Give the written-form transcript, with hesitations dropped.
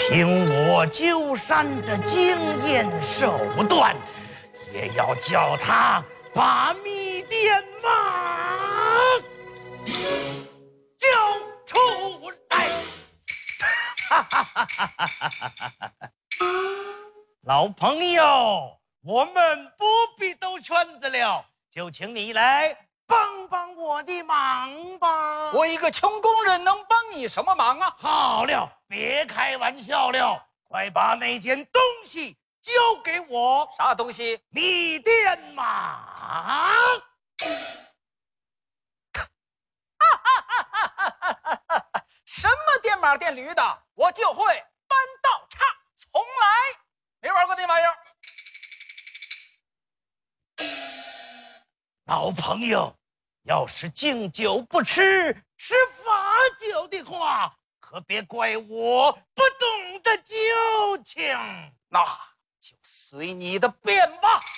凭我救山的经验手段，也要叫他把密电码交出来。老朋友，我们不必兜圈子了，就请你来帮帮我的忙吧。 我一个穷工人能帮你什么忙啊？ 好了，别开玩笑了，快把那件东西交给我。 啥东西？ 密电码。 什么电马电驴的，我就会搬道岔，重来。没玩过那玩意儿。 老朋友，要是敬酒不吃，吃罚酒的话，可别怪我不懂得交情。 那就随你的便吧。